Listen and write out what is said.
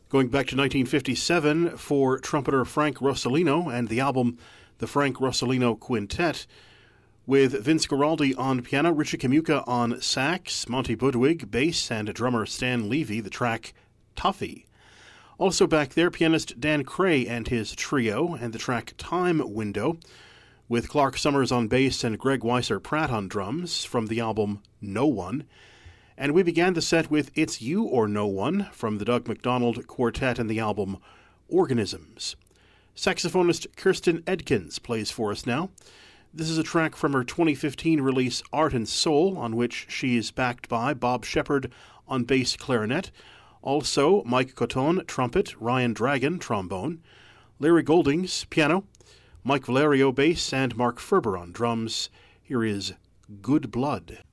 Going back to 1957 for trumpeter Frank Rossellino and the album The Frank Rossellino Quintet, with Vince Guaraldi on piano, Richie Kamuka on sax, Monty Budwig bass, and drummer Stan Levy, the track Tuffy. Also back there, pianist Dan Cray and his trio, and the track Time Window, with Clark Summers on bass and Greg Weiser Pratt on drums, from the album No One. And we began the set with It's You or No One, from the Doug McDonald Quartet and the album Organisms. Saxophonist Kirsten Edkins plays for us now. This is a track from her 2015 release Art and Soul, on which she is backed by Bob Shepard on bass clarinet, also Mike Coton, trumpet, Ryan Dragon, trombone, Larry Goldings, piano, Mike Valerio, bass, and Mark Ferber on drums. Here is Good Blood.